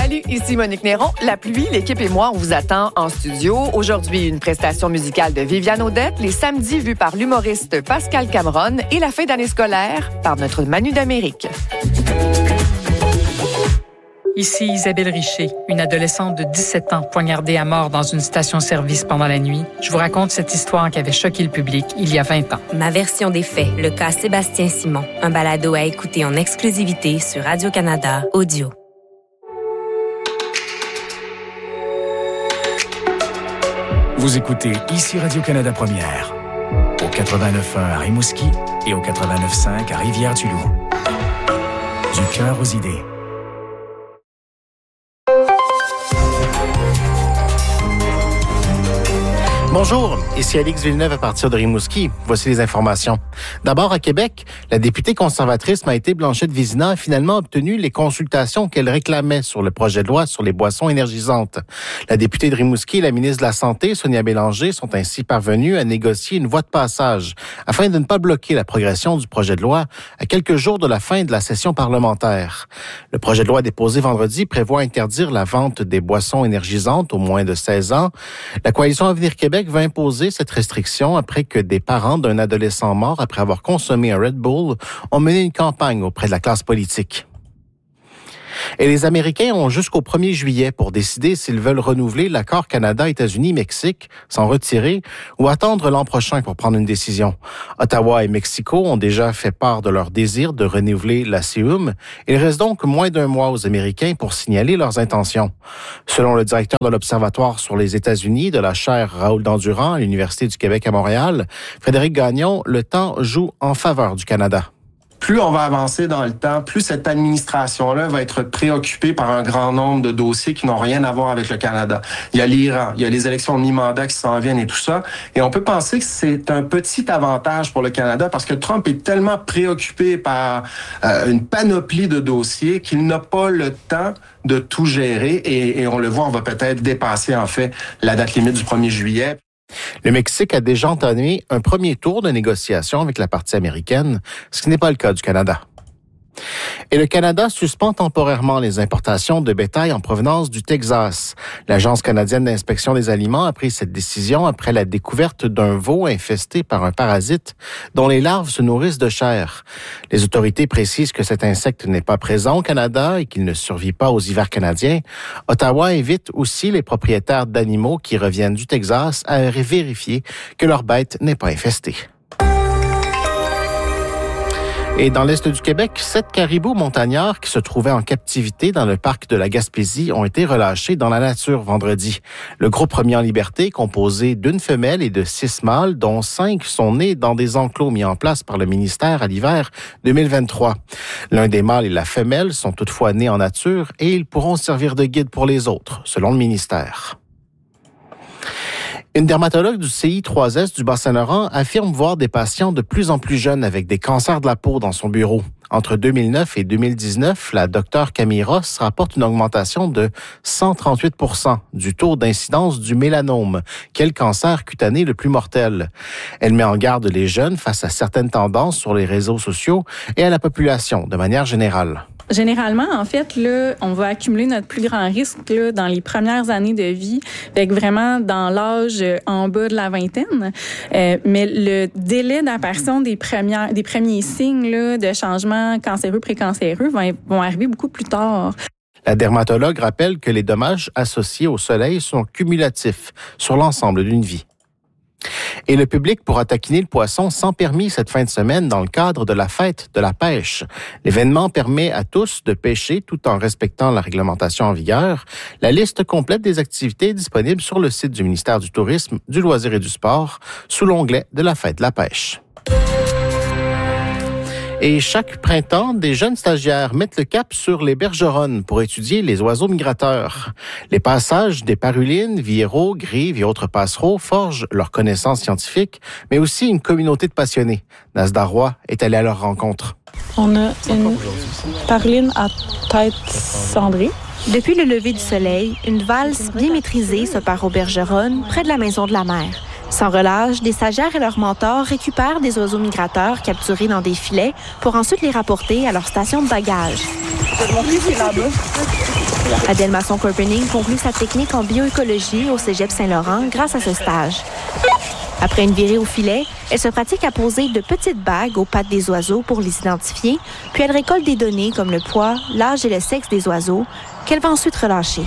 Salut, ici Monique Néron. La pluie, l'équipe et moi, on vous attend en studio. Aujourd'hui, une prestation musicale de Viviane Audette, les samedis vus par l'humoriste Pascal Cameron et la fin d'année scolaire par notre Manu d'Amérique. Ici Isabelle Richer, une adolescente de 17 ans poignardée à mort dans une station-service pendant la nuit. Je vous raconte cette histoire qui avait choqué le public il y a 20 ans. Ma version des faits, le cas Sébastien Simon. Un balado à écouter en exclusivité sur Radio-Canada Audio. Vous écoutez ici Radio-Canada Première, au 89.1 à Rimouski et au 89.5 à Rivière-du-Loup. Du cœur aux idées. Bonjour, ici Alix Villeneuve à partir de Rimouski. Voici les informations. D'abord, à Québec, la députée conservatrice Maïté Blanchette-Vizina a finalement obtenu les consultations qu'elle réclamait sur le projet de loi sur les boissons énergisantes. La députée de Rimouski et la ministre de la Santé, Sonia Bélanger, sont ainsi parvenues à négocier une voie de passage afin de ne pas bloquer la progression du projet de loi à quelques jours de la fin de la session parlementaire. Le projet de loi déposé vendredi prévoit interdire la vente des boissons énergisantes aux moins de 16 ans. La Coalition Avenir Québec va imposer cette restriction après que des parents d'un adolescent mort après avoir consommé un Red Bull ont mené une campagne auprès de la classe politique. Et les Américains ont jusqu'au 1er juillet pour décider s'ils veulent renouveler l'accord Canada-États-Unis-Mexique, s'en retirer ou attendre l'an prochain pour prendre une décision. Ottawa et Mexico ont déjà fait part de leur désir de renouveler la CEUM. Il reste donc moins d'un mois aux Américains pour signaler leurs intentions. Selon le directeur de l'Observatoire sur les États-Unis de la chaire Raoul Dandurand à l'Université du Québec à Montréal, Frédéric Gagnon, le temps joue en faveur du Canada. Plus on va avancer dans le temps, plus cette administration-là va être préoccupée par un grand nombre de dossiers qui n'ont rien à voir avec le Canada. Il y a l'Iran, il y a les élections de mi-mandat qui s'en viennent et tout ça. Et on peut penser que c'est un petit avantage pour le Canada parce que Trump est tellement préoccupé par une panoplie de dossiers qu'il n'a pas le temps de tout gérer. Et on le voit, on va peut-être dépasser en fait la date limite du 1er juillet. Le Mexique a déjà entamé un premier tour de négociation avec la partie américaine, ce qui n'est pas le cas du Canada. Et le Canada suspend temporairement les importations de bétail en provenance du Texas. L'Agence canadienne d'inspection des aliments a pris cette décision après la découverte d'un veau infesté par un parasite dont les larves se nourrissent de chair. Les autorités précisent que cet insecte n'est pas présent au Canada et qu'il ne survit pas aux hivers canadiens. Ottawa invite aussi les propriétaires d'animaux qui reviennent du Texas à vérifier que leur bête n'est pas infestée. Et dans l'est du Québec, 7 caribous montagnards qui se trouvaient en captivité dans le parc de la Gaspésie ont été relâchés dans la nature vendredi. Le groupe remis en liberté, composé d'une femelle et de 6 mâles, dont 5 sont nés dans des enclos mis en place par le ministère à l'hiver 2023. L'un des mâles et la femelle sont toutefois nés en nature et ils pourront servir de guide pour les autres, selon le ministère. Une dermatologue du CI3S du Bas-Saint-Laurent affirme voir des patients de plus en plus jeunes avec des cancers de la peau dans son bureau. Entre 2009 et 2019, la docteure Camille Ross rapporte une augmentation de 138% du taux d'incidence du mélanome, qui est le cancer cutané le plus mortel. Elle met en garde les jeunes face à certaines tendances sur les réseaux sociaux et à la population de manière générale. Généralement, en fait, là, on va accumuler notre plus grand risque là, dans les premières années de vie, avec vraiment dans l'âge en bas de la vingtaine. Mais le délai d'apparition des premiers signes là, de changement cancéreux, précancéreux vont arriver beaucoup plus tard. La dermatologue rappelle que les dommages associés au soleil sont cumulatifs sur l'ensemble d'une vie. Et le public pourra taquiner le poisson sans permis cette fin de semaine dans le cadre de la fête de la pêche. L'événement permet à tous de pêcher tout en respectant la réglementation en vigueur. La liste complète des activités est disponible sur le site du ministère du Tourisme, du Loisir et du Sport, sous l'onglet de la fête de la pêche. Et chaque printemps, des jeunes stagiaires mettent le cap sur les bergeronnes pour étudier les oiseaux migrateurs. Les passages des parulines, vieraux, grives et autres passereaux forgent leurs connaissances scientifiques, mais aussi une communauté de passionnés. Nasda Roy est allée à leur rencontre. On a une paruline à tête cendrée. Depuis le lever du soleil, une valse bien maîtrisée se part aux bergeronnes près de la maison de la mer. Sans relâche, des stagiaires et leurs mentors récupèrent des oiseaux migrateurs capturés dans des filets pour ensuite les rapporter à leur station de bagages. Adèle Masson-Corpening conclut sa technique en bioécologie au Cégep Saint-Laurent grâce à ce stage. Après une virée au filet, elle se pratique à poser de petites bagues aux pattes des oiseaux pour les identifier, puis elle récolte des données comme le poids, l'âge et le sexe des oiseaux, qu'elle va ensuite relâcher.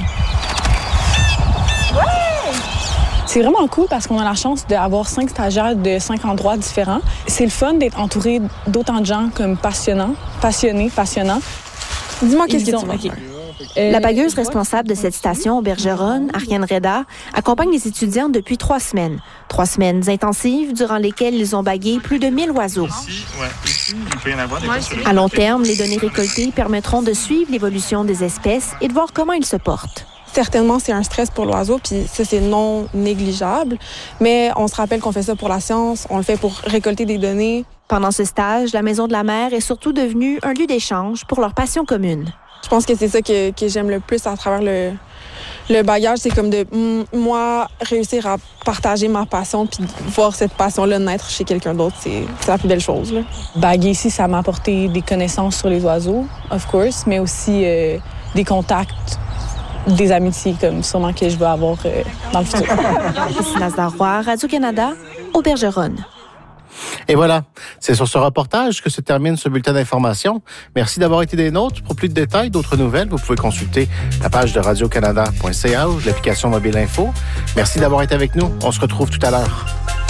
C'est vraiment cool parce qu'on a la chance d'avoir 5 stagiaires de 5 endroits différents. C'est le fun d'être entouré d'autant de gens comme passionnants. Dis-moi qu'est-ce que tu veux. Okay. La bagueuse responsable de cette station au Bergeronne, Ariane Reda, accompagne les étudiants depuis 3 semaines. 3 semaines intensives durant lesquelles ils ont bagué plus de 1000 oiseaux. Ici, il peut y en avoir des À long terme, les données récoltées permettront de suivre l'évolution des espèces et de voir comment ils se portent. Certainement, c'est un stress pour l'oiseau, puis ça, c'est non négligeable. Mais on se rappelle qu'on fait ça pour la science, on le fait pour récolter des données. Pendant ce stage, la Maison de la Mer est surtout devenue un lieu d'échange pour leur passion commune. Je pense que c'est ça que j'aime le plus à travers le bagage. C'est comme de, moi, réussir à partager ma passion puis voir cette passion-là naître chez quelqu'un d'autre, c'est la plus belle chose. Là. Baguer ici, ça m'a apporté des connaissances sur les oiseaux, of course, mais aussi des contacts, des amitiés comme sûrement que je vais avoir dans le futur. Christine Azar-Roy, Radio-Canada, au Bergeronne. Et voilà, c'est sur ce reportage que se termine ce bulletin d'information. Merci d'avoir été des nôtres. Pour plus de détails, d'autres nouvelles, vous pouvez consulter la page de radiocanada.ca ou l'application Mobile Info. Merci d'avoir été avec nous. On se retrouve tout à l'heure.